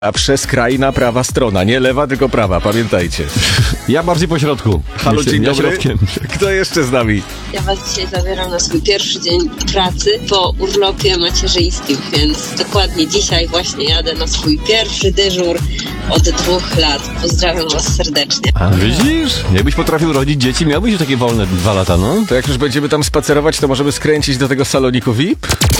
A przez kraj na prawa strona, nie lewa, tylko prawa, pamiętajcie. Ja bardziej po środku. Halo, dzień Ja dobry. środkiem. Kto jeszcze z nami? Ja was dzisiaj zabieram na swój pierwszy dzień pracy po urlopie macierzyńskim, więc dokładnie dzisiaj właśnie jadę na swój pierwszy dyżur od 2 lat. Pozdrawiam was serdecznie. A widzisz? Jakbyś potrafił rodzić dzieci, miałbyś takie wolne 2 lata, no? To jak już będziemy tam spacerować, to możemy skręcić do tego saloniku VIP?